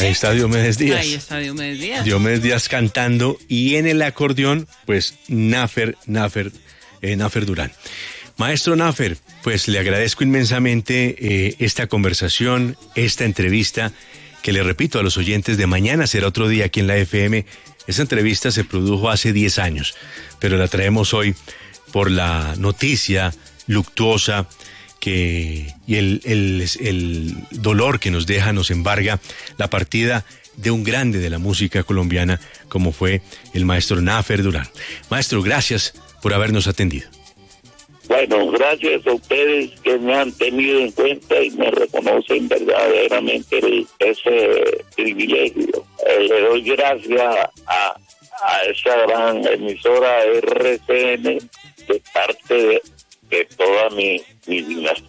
Ahí está Diomedes Díaz. Ahí está Diomedes Díaz. Diomedes Díaz cantando, y en el acordeón, pues Nafer Durán. Maestro Nafer, pues le agradezco inmensamente esta conversación, esta entrevista, que le repito a los oyentes, de mañana será otro día aquí en la FM. Esta entrevista se produjo hace 10 años, pero la traemos hoy por la noticia luctuosa y el dolor que nos deja, nos embarga la partida de un grande de la música colombiana como fue el maestro Nafer Durán. Maestro, gracias por habernos atendido. Bueno, gracias a ustedes que me han tenido en cuenta y me reconocen verdaderamente ese privilegio. Le doy gracias a esa gran emisora RCN de parte de toda mi dinastía.